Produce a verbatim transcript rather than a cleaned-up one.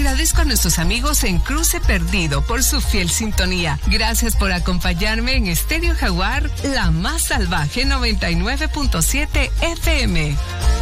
Agradezco a nuestros amigos en Cruce Perdido por su fiel sintonía. Gracias por acompañarme en Estéreo Jaguar, la más salvaje noventa y nueve punto siete F M.